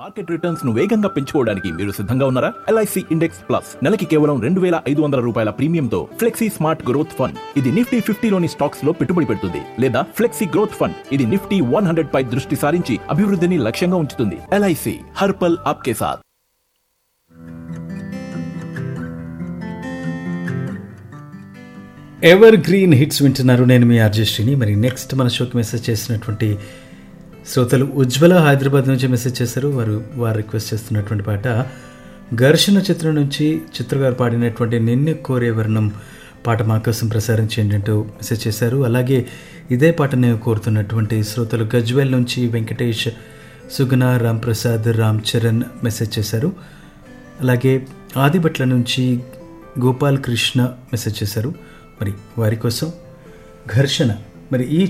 Market returns ను వేగంగా పెంచుకోవడానికి మీరు సిద్ధంగా ఉన్నారా? LIC ఇండెక్స్ ప్లస్ నెలకి కేవలం 2,500 రూపాయల ప్రీమియంతో ఫ్లెక్సీ స్మార్ట్ గ్రోత్ ఫండ్. ఇది నిఫ్టీ 50లోని స్టాక్స్ లో పెట్టుబడి పెడుతుంది. లేదా ఫ్లెక్సీ గ్రోత్ ఫండ్, ఇది నిఫ్టీ 100 పై దృష్టి సారించి అభివృద్ధిని లక్ష్యంగా ఉంచుతుంది. LIC హర్ పల్ ఆప్కే సాత్. ఎవర్ గ్రీన్ హిట్స్ వింటున్నారు. నేను మీ ఆర్జే శ్రీని. మరి నెక్స్ట్ మన షోకి మెసేజ్ చేసినటువంటి శ్రోతలు ఉజ్వల హైదరాబాద్ నుంచి మెసేజ్ చేశారు. వారు రిక్వెస్ట్ చేస్తున్నటువంటి పాట ఘర్షణ చిత్రం నుంచి చిత్ర గారు పాడినటువంటి నిన్ను కోరే వర్ణం పాట మా కోసం ప్రసారం చేయండి అంటూ మెసేజ్ చేశారు. అలాగే ఇదే పాటనే కోరుతున్నటువంటి శ్రోతలు గజ్వేల్ నుంచి వెంకటేష్, సుగుణ, రామ్ ప్రసాద్, రామ్ చరణ్ మెసేజ్ చేశారు. అలాగే ఆదిభట్ల నుంచి గోపాల్ కృష్ణ మెసేజ్ చేశారు. మరి వారి కోసం ఘర్షణ, మరి ఈ